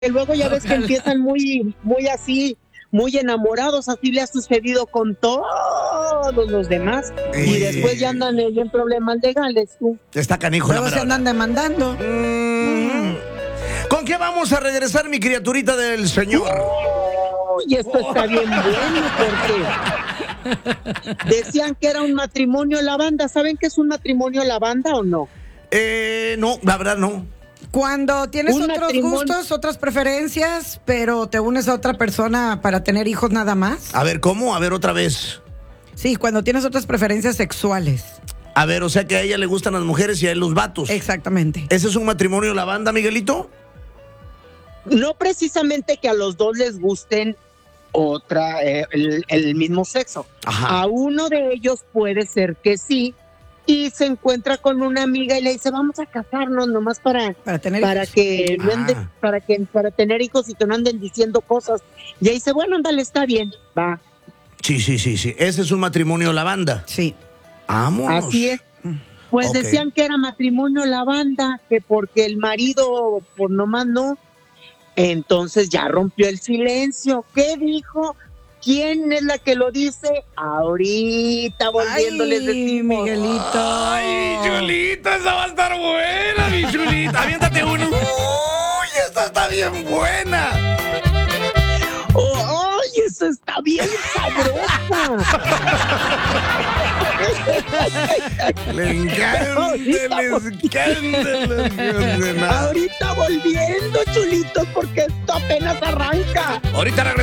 luego ya ves que empiezan muy así, muy enamorados, así le ha sucedido con todos los demás, y después ya andan en problemas legales, tú. Está canijo. Luego se andan demandando. ¿Con qué vamos a regresar, mi criaturita del Señor? Y esto está bien bueno, porque decían que era un matrimonio lavanda. ¿Saben qué es un matrimonio lavanda o no? No, la verdad no. Cuando tienes Un otros matrimonio. gustos, otras preferencias, pero te unes a otra persona para tener hijos nada más. A ver, ¿cómo? A ver, otra vez. Sí, cuando tienes otras preferencias sexuales. A ver, o sea que a ella le gustan las mujeres y a él los vatos. Exactamente. ¿Ese es un matrimonio lavanda, Miguelito? No precisamente que a los dos les gusten el mismo sexo. Ajá. A uno de ellos puede ser que sí, y se encuentra con una amiga y le dice, vamos a casarnos nomás para tener hijos. que no anden, para tener hijos y que no anden diciendo cosas. Y ahí dice, bueno, ándale, está bien, va. Sí. Ese es un matrimonio lavanda. Sí. Vamos. Así es. Pues Ok. decían que era matrimonio lavanda, que porque el marido, por nomás no. Entonces ya rompió el silencio. ¿Qué dijo? ¿Quién es la que lo dice? Ahorita volviendo les decimos. Miguelito. Ay, chulita, esa va a estar buena, mi chulita. Aviéntate uno. Uy, esta está bien buena. ¡Ay, eso está bien sabrosa! Le encanta, le encanta. Ahorita volviendo, chulitos, porque esto apenas arranca. Ahorita regresamos.